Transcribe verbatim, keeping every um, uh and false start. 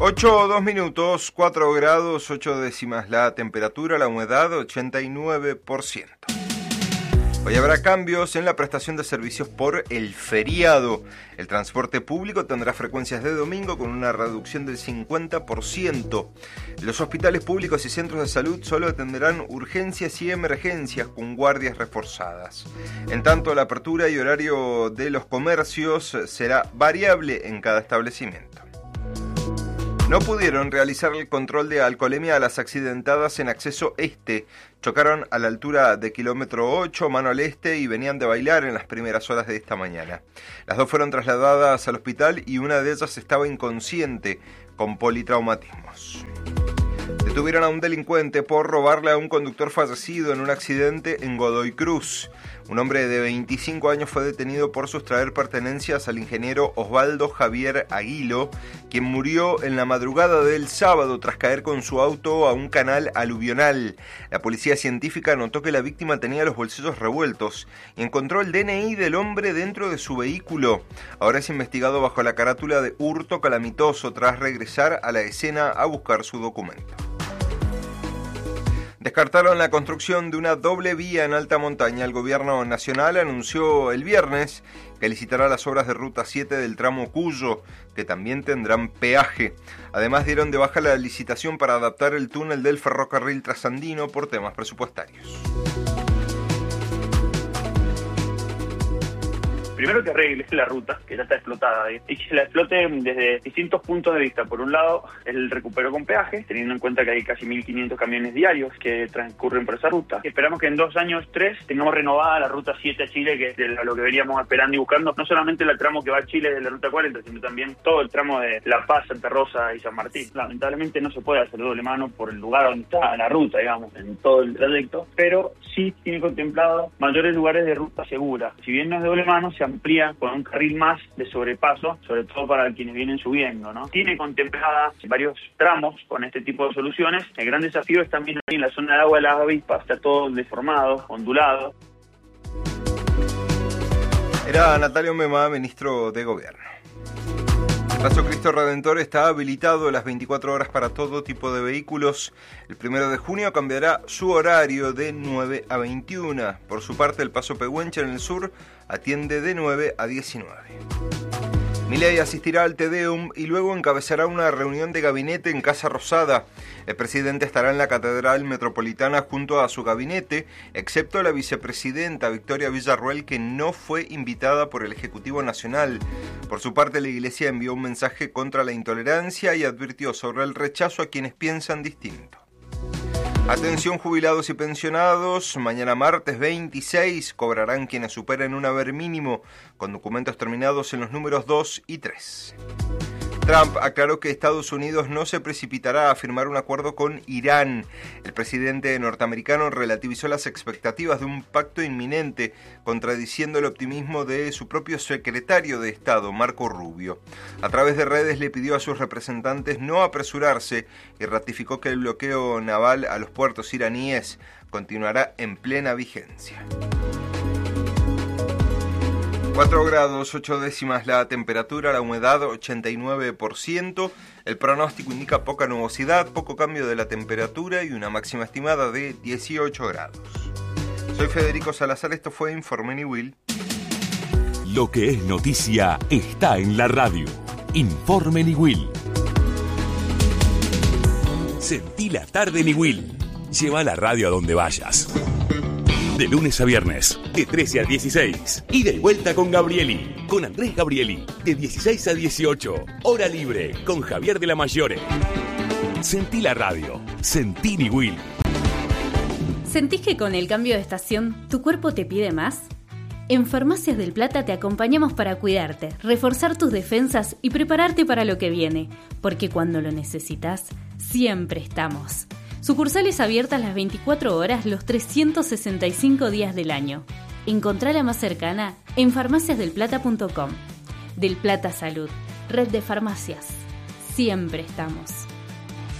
ocho, dos minutos, cuatro grados, ocho décimas la temperatura, la humedad ochenta y nueve por ciento. Hoy habrá cambios en la prestación de servicios por el feriado. El transporte público tendrá frecuencias de domingo con una reducción del cincuenta por ciento. Los hospitales públicos y centros de salud solo atenderán urgencias y emergencias con guardias reforzadas. En tanto, la apertura y horario de los comercios será variable en cada establecimiento. No pudieron realizar el control de alcoholemia a las accidentadas en acceso este. Chocaron a la altura de kilómetro ocho, mano al este, y venían de bailar en las primeras horas de esta mañana. Las dos fueron trasladadas al hospital y una de ellas estaba inconsciente con politraumatismos. Detuvieron a un delincuente por robarle a un conductor fallecido en un accidente en Godoy Cruz. Un hombre de veinticinco años fue detenido por sustraer pertenencias al ingeniero Osvaldo Javier Aguilo, quien murió en la madrugada del sábado tras caer con su auto a un canal aluvional. La policía científica notó que la víctima tenía los bolsillos revueltos y encontró el D N I del hombre dentro de su vehículo. Ahora es investigado bajo la carátula de hurto calamitoso tras regresar a la escena a buscar su documento. Descartaron la construcción de una doble vía en alta montaña. El gobierno nacional anunció el viernes que licitará las obras de Ruta siete del tramo Cuyo, que también tendrán peaje. Además, dieron de baja la licitación para adaptar el túnel del ferrocarril trasandino por temas presupuestarios. Primero que arregle la ruta, que ya está explotada, ¿eh? y que se la explote desde distintos puntos de vista. Por un lado, el recupero con peaje, teniendo en cuenta que hay casi mil quinientos camiones diarios que transcurren por esa ruta. Esperamos que en dos años, tres, tengamos renovada la Ruta siete a Chile, que es lo que veníamos esperando y buscando. No solamente el tramo que va a Chile de la Ruta cuarenta, sino también todo el tramo de La Paz, Santa Rosa y San Martín. Lamentablemente no se puede hacer doble mano por el lugar donde está la ruta, digamos, en todo el trayecto, pero sí tiene contemplado mayores lugares de ruta segura. Si bien no es de doble mano, se amplía con un carril más de sobrepaso, sobre todo para quienes vienen subiendo, ¿no? Tiene contemplada varios tramos con este tipo de soluciones. El gran desafío es también en la zona de agua de las avispas, está todo deformado, ondulado. Era Natalio Memá, ministro de Gobierno. El Paso Cristo Redentor está habilitado las veinticuatro horas para todo tipo de vehículos. El primero de junio cambiará su horario de nueve a veintiuna. Por su parte, el Paso Pehuenche en el sur atiende de nueve a diecinueve. Milei asistirá al Te Deum y luego encabezará una reunión de gabinete en Casa Rosada. El presidente estará en la Catedral Metropolitana junto a su gabinete, excepto la vicepresidenta Victoria Villarruel, que no fue invitada por el Ejecutivo Nacional. Por su parte, la Iglesia envió un mensaje contra la intolerancia y advirtió sobre el rechazo a quienes piensan distinto. Atención jubilados y pensionados, mañana martes veintiséis cobrarán quienes superen un haber mínimo con documentos terminados en los números dos y tres. Trump aclaró que Estados Unidos no se precipitará a firmar un acuerdo con Irán. El presidente norteamericano relativizó las expectativas de un pacto inminente, contradiciendo el optimismo de su propio secretario de Estado, Marco Rubio. A través de redes le pidió a sus representantes no apresurarse y ratificó que el bloqueo naval a los puertos iraníes continuará en plena vigencia. cuatro grados, ocho décimas la temperatura, la humedad ochenta y nueve por ciento. El pronóstico indica poca nubosidad, poco cambio de la temperatura y una máxima estimada de dieciocho grados. Soy Federico Salazar, esto fue Informe Niwil. Lo que es noticia está en la radio. Informe Niwil. Sentí la tarde Niwil. Lleva la radio a donde vayas. De lunes a viernes, de trece a dieciséis. Ida y vuelta con Gabrieli, con Andrés Gabrieli, de dieciséis a dieciocho. Hora libre, con Javier de la Mayore. Sentí la radio, sentí Niwil. ¿Sentís que con el cambio de estación tu cuerpo te pide más? En Farmacias del Plata te acompañamos para cuidarte, reforzar tus defensas y prepararte para lo que viene, porque cuando lo necesitas, siempre estamos. Sucursales abiertas las veinticuatro horas los trescientos sesenta y cinco días del año. Encontrá la más cercana en farmacias del plata punto com. Del Plata Salud, red de farmacias. Siempre estamos.